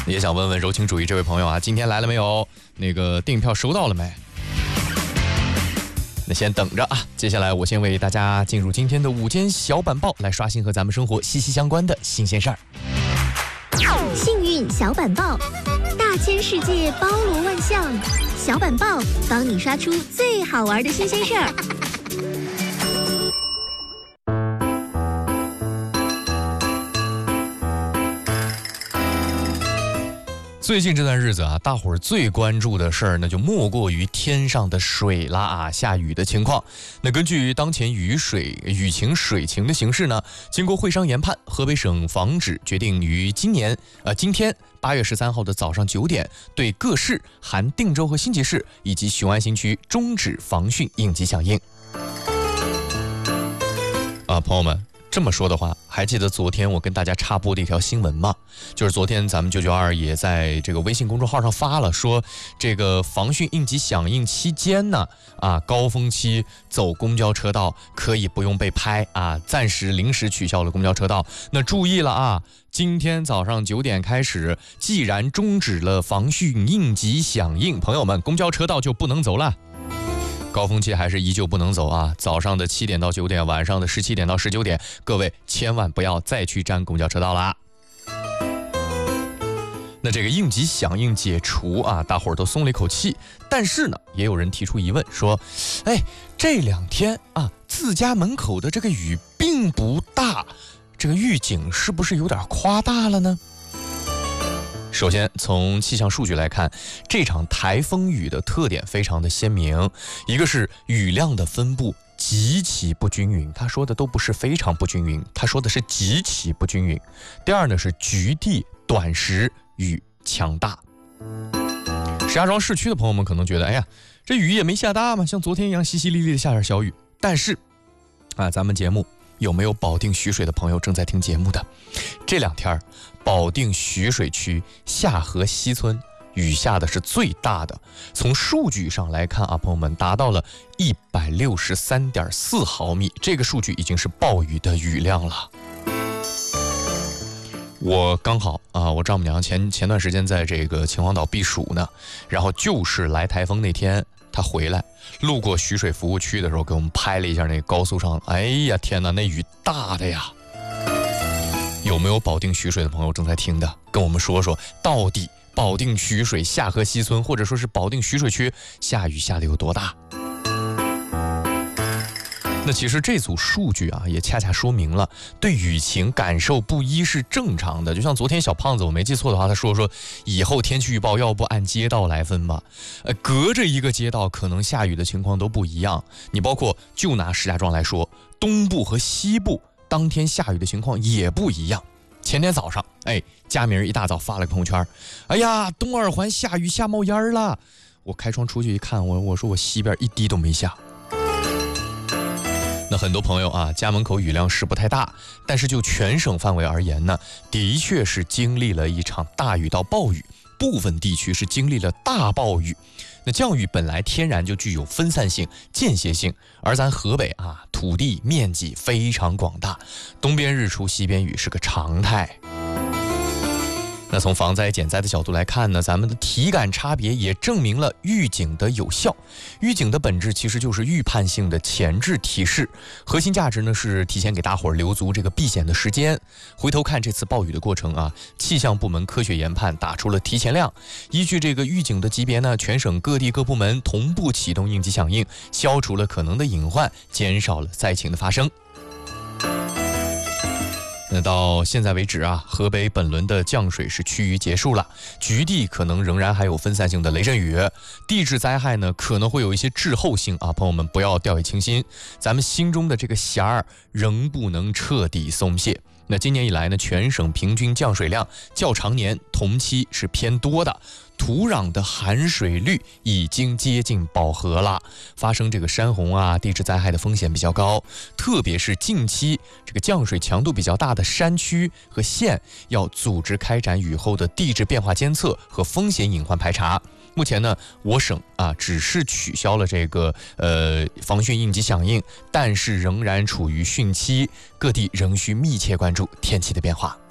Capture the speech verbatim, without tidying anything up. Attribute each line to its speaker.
Speaker 1: 也想问问柔情主义这位朋友啊，今天来了没有？那个电影票收到了没？那先等着啊，接下来我先为大家进入今天的午间小板报，来刷新和咱们生活息息相关的新鲜事儿。
Speaker 2: 幸运小板报，大千世界包罗万象，小板报帮你刷出最好玩的新鲜事儿。
Speaker 1: 最近这段日子啊，大伙儿最关注的事儿呢，就莫过于天上的水啦啊，下雨的情况。那根据当前雨水雨情水情的形势呢，经过会商研判，河北省防指决定于今年呃今天八月十三号的早上九点，对各市含定州和新集市以及雄安新区终止防汛应急响应。啊，朋友们。这么说的话，还记得昨天我跟大家插播的一条新闻吗？就是昨天咱们九九二也在这个微信公众号上发了，说这个防汛应急响应期间呢，啊，高峰期走公交车道可以不用被拍啊，暂时临时取消了公交车道。那注意了啊，今天早上九点开始，既然终止了防汛应急响应，朋友们，公交车道就不能走了。高峰期还是依旧不能走啊！早上的七点到九点，晚上的十七点到十九点，各位千万不要再去占公交车道啦。那这个应急响应解除啊，大伙儿都松了一口气。但是呢，也有人提出疑问说：“哎，这两天啊，自家门口的这个雨并不大，这个预警是不是有点夸大了呢？”首先，从气象数据来看，这场台风雨的特点非常的鲜明，一个是雨量的分布极其不均匀，他说的都不是非常不均匀，他说的是极其不均匀。第二呢是局地短时雨强大。石家庄市区的朋友们可能觉得，哎呀，这雨也没下大嘛，像昨天一样淅淅沥沥的下点小雨。但是啊，咱们节目有没有保定徐水的朋友正在听节目的？这两天保定徐水区下河西村雨下的是最大的，从数据上来看啊，朋友们达到了一百六十三点四毫米，这个数据已经是暴雨的雨量了。我刚好啊，我丈母娘前前段时间在这个秦皇岛避暑呢，然后就是来台风那天，她回来路过徐水服务区的时候，给我们拍了一下那个高速上，哎呀天哪，那雨大的呀！有没有保定徐水的朋友正在听的，跟我们说说，到底保定徐水下河西村，或者说是保定徐水区下雨下的有多大？那其实这组数据啊，也恰恰说明了对雨情感受不一是正常的。就像昨天小胖子，我没记错的话，他说说以后天气预报要不按街道来分吧，呃，隔着一个街道可能下雨的情况都不一样。你包括就拿石家庄来说，东部和西部当天下雨的情况也不一样。前天早上，哎，佳明一大早发了个朋友圈，哎呀，东二环下雨下冒烟了。我开窗出去一看，我我说我西边一滴都没下。那很多朋友啊，家门口雨量是不太大，但是就全省范围而言呢，的确是经历了一场大雨到暴雨，部分地区是经历了大暴雨。那降雨本来天然就具有分散性、间歇性，而咱河北啊，土地面积非常广大，东边日出西边雨是个常态。那从防灾减灾的角度来看呢，咱们的体感差别也证明了预警的有效。预警的本质其实就是预判性的前置提示，核心价值呢是提前给大伙儿留足这个避险的时间。回头看这次暴雨的过程啊，气象部门科学研判打出了提前量，依据这个预警的级别呢，全省各地各部门同步启动应急响应，消除了可能的隐患，减少了灾情的发生。那到现在为止啊，河北本轮的降水是趋于结束了，局地可能仍然还有分散性的雷阵雨，地质灾害呢可能会有一些滞后性啊，朋友们不要掉以轻心，咱们心中的这个弦儿仍不能彻底松懈。那今年以来呢，全省平均降水量较常年同期是偏多的，土壤的含水率已经接近饱和了，发生这个山洪啊、地质灾害的风险比较高，特别是近期这个降水强度比较大的山区和县，要组织开展雨后的地质变化监测和风险隐患排查。目前呢，我省啊只是取消了这个呃防汛应急响应，但是仍然处于汛期，各地仍需密切关注天气的变化。